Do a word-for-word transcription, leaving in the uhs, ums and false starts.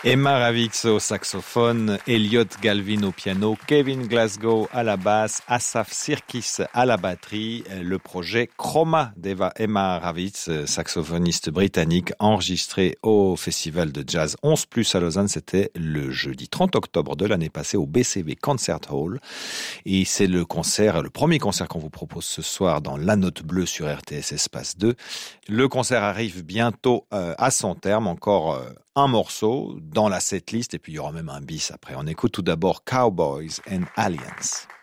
Emma Ravitz au saxophone, Elliot Galvin au piano, Kevin Glasgow à la basse, Asaf Sirkis à la batterie. Le projet Chroma d'Eva Emma Ravitz, saxophoniste britannique, enregistré au Festival de Jazz onze plus à Lausanne. C'était le jeudi trente octobre de l'année passée au B C B Concert Hall. Et c'est le concert, le premier concert qu'on vous propose ce soir dans La Note Bleue sur R T S Espace deux. Le concert arrive bientôt euh, à son terme, encore euh, un morceau dans la setlist et puis il y aura même un bis après. On écoute tout d'abord Cowboys and Aliens.